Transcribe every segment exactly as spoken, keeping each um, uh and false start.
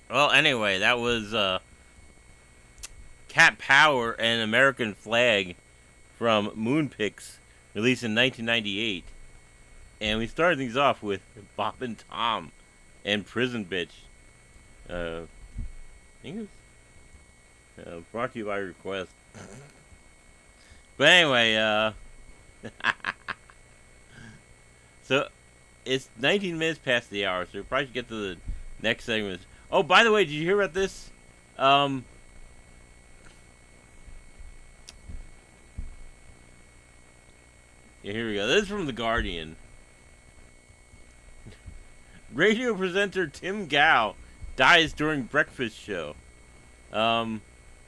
Well, anyway, that was uh, Cat Power and American Flag from Moonpix, released in nineteen ninety-eight. And we started things off with Bob and Tom and Prison Bitch. Uh, I think it was uh, brought to you by request. But anyway, uh, so it's nineteen minutes past the hour, so we probably should get to the next segment. Oh, by the way, did you hear about this? Um, yeah, here we go. This is from The Guardian. Radio presenter Tim Gow dies during breakfast show. Um,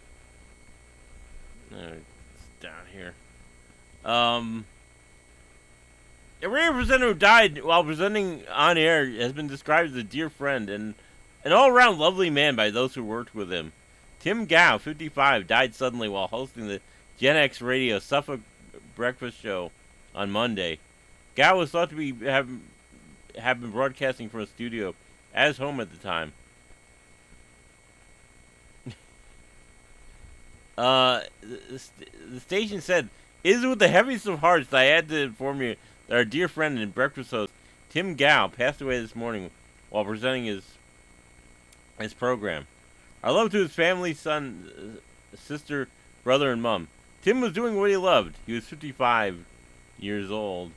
uh, it's down here. Um, a radio presenter who died while presenting on air has been described as a dear friend and an all-around lovely man by those who worked with him. Tim Gow, fifty-five, died suddenly while hosting the Gen X Radio Suffolk breakfast show on Monday. Gow was thought to be have, have been broadcasting from a studio at his home at the time. uh, the, the station said, "It is with the heaviest of hearts that I had to inform you that our dear friend and breakfast host, Tim Gow, passed away this morning while presenting his his program. Our love to his family, son, sister, brother, and mom. Tim was doing what he loved. He was fifty-five years old."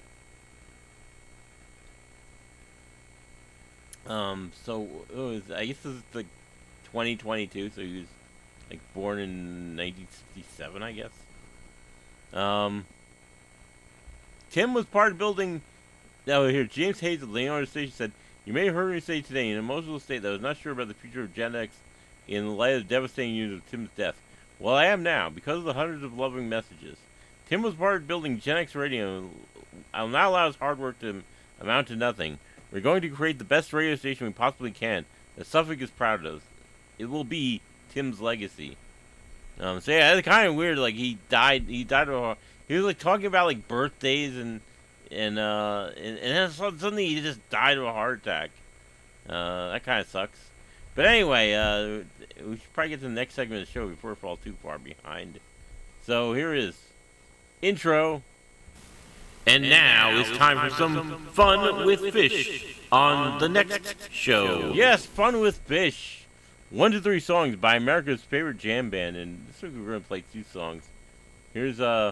Um, so it was, I guess this is like twenty twenty-two, so he was like born in nineteen sixty-seven, I guess. Um, Tim was part of building. Now here, James Hayes of the Leonardo station said, "You may have heard me say today, in an emotional state, that I was not sure about the future of Gen X in light of the devastating news of Tim's death. Well, I am now, because of the hundreds of loving messages. Tim was part of building Gen X Radio. I will not allow his hard work to amount to nothing. We're going to create the best radio station we possibly can that Suffolk is proud of. It will be Tim's legacy." Um, so yeah, it's kind of weird. Like he died. He died of a, he was like talking about like birthdays and and uh and, and then suddenly he just died of a heart attack. Uh, that kind of sucks. But anyway, uh, we should probably get to the next segment of the show before we fall too far behind. So here is intro. And now it's time for some fun with fish on the next show. Yes, fun with fish. One to three songs by America's favorite jam band, and this week we're gonna play two songs. Here's uh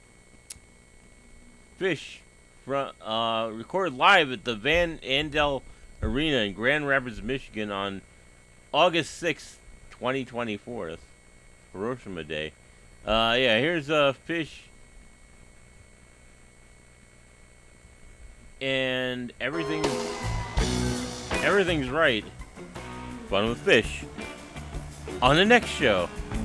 Fish, from uh recorded live at the Van Andel Arena in Grand Rapids, Michigan on August sixth, twenty twenty-four. That's Hiroshima Day. Uh, yeah, here's uh Fish. And everything, everything's right. Fun with fish on the next show.